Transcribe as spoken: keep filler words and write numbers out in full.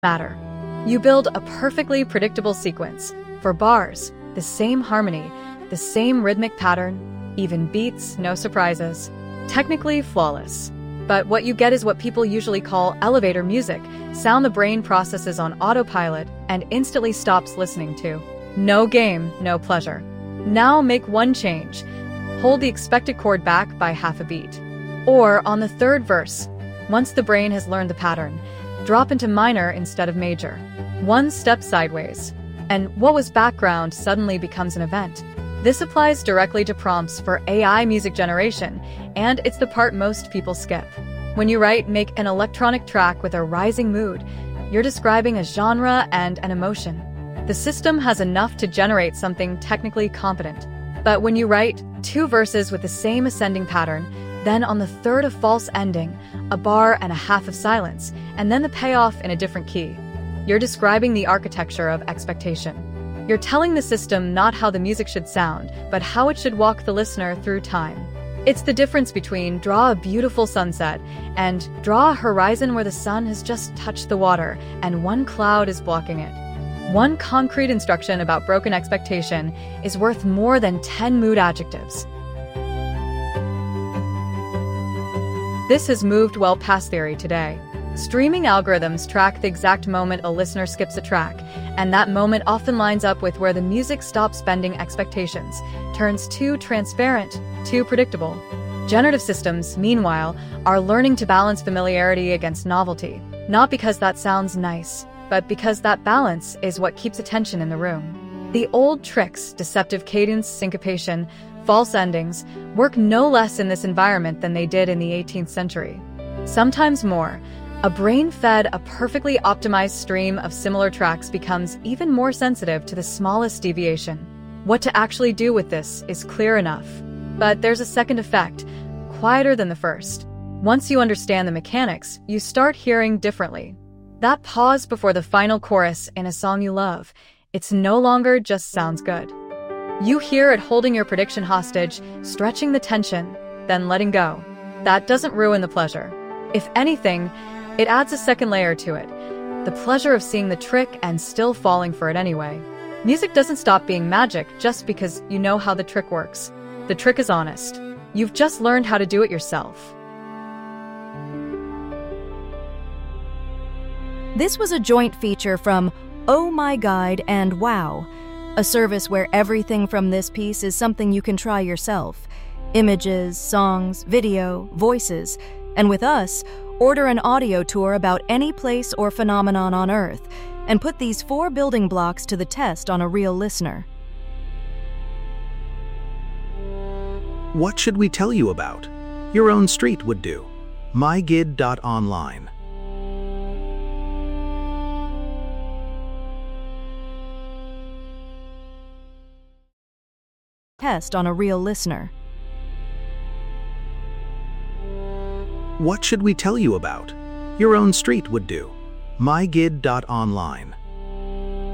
matter. You build a perfectly predictable sequence. For bars, the same harmony, the same rhythmic pattern, even beats, no surprises. Technically flawless. But what you get is what people usually call elevator music, sound the brain processes on autopilot and instantly stops listening to. No game, no pleasure. Now make one change. Hold the expected chord back by half a beat. Or on the third verse, once the brain has learned the pattern, drop into minor instead of major. One step sideways. And what was background suddenly becomes an event. This applies directly to prompts for A I music generation, and it's the part most people skip. When you write, make an electronic track with a rising mood, you're describing a genre and an emotion. The system has enough to generate something technically competent. But when you write two verses with the same ascending pattern, then on the third a false ending, a bar and a half of silence, and then the payoff in a different key, you're describing the architecture of expectation. You're telling the system not how the music should sound, but how it should walk the listener through time. It's the difference between draw a beautiful sunset and draw a horizon where the sun has just touched the water and one cloud is blocking it. One concrete instruction about broken expectation is worth more than ten mood adjectives. This has moved well past theory today. Streaming algorithms track the exact moment a listener skips a track, and that moment often lines up with where the music stops bending expectations, turns too transparent, too predictable. Generative systems, meanwhile, are learning to balance familiarity against novelty, not because that sounds nice, but because that balance is what keeps attention in the room. The old tricks, deceptive cadence, syncopation, false endings, work no less in this environment than they did in the eighteenth century. Sometimes more. A brain-fed, a perfectly optimized stream of similar tracks becomes even more sensitive to the smallest deviation. What to actually do with this is clear enough. But there's a second effect, quieter than the first. Once you understand the mechanics, you start hearing differently. That pause before the final chorus in a song you love, it's no longer just sounds good. You hear it holding your prediction hostage, stretching the tension, then letting go. That doesn't ruin the pleasure. If anything, it adds a second layer to it, the pleasure of seeing the trick and still falling for it anyway. Music doesn't stop being magic just because you know how the trick works. The trick is honest. You've just learned how to do it yourself. This was a joint feature from Oh My Guide and Wow, a service where everything from this piece is something you can try yourself. Images, songs, video, voices, and with us, order an audio tour about any place or phenomenon on Earth, and put these four building blocks to the test on a real listener. What should we tell you about? Your own street would do. my gid dot online. Test on a real listener. What should we tell you about? Your own street would do. my gid dot online.